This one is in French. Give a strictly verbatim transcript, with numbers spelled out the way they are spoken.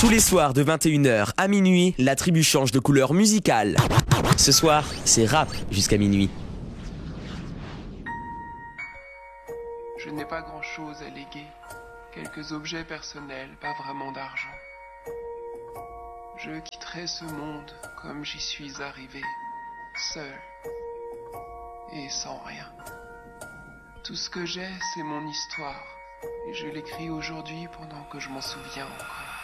Tous les soirs de vingt et une heures à minuit, la tribu change de couleur musicale. Ce soir, c'est rap jusqu'à minuit. Je n'ai pas grand-chose à léguer, quelques objets personnels, pas vraiment d'argent. Je quitterai ce monde comme j'y suis arrivé, seul et sans rien. Tout ce que j'ai, c'est mon histoire, et je l'écris aujourd'hui pendant que je m'en souviens encore.